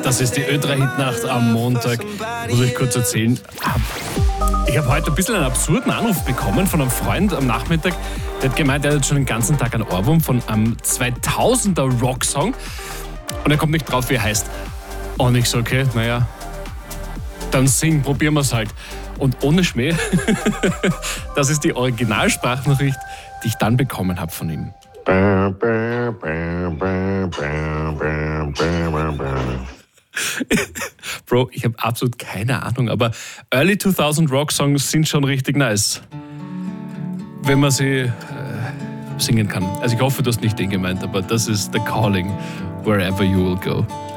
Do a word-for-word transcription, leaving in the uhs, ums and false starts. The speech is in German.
Das ist die Ö drei Hitnacht am Montag. Muss ich kurz erzählen. Ich habe heute ein bisschen einen absurden Anruf bekommen von einem Freund am Nachmittag. Der hat gemeint, er hat schon den ganzen Tag einen Ohrwurm von einem zweitausender Rocksong. Und er kommt nicht drauf, wie er heißt. Und ich so, okay, naja, dann sing, probieren wir es halt. Und ohne Schmäh, das ist die Originalsprachnachricht, die ich dann bekommen habe von ihm. Bro, ich habe absolut keine Ahnung, aber Early zweitausend Rock Songs sind schon richtig nice, wenn man sie äh, singen kann. Also ich hoffe, du hast nicht den gemeint, aber das ist The Calling, Wherever You Will Go.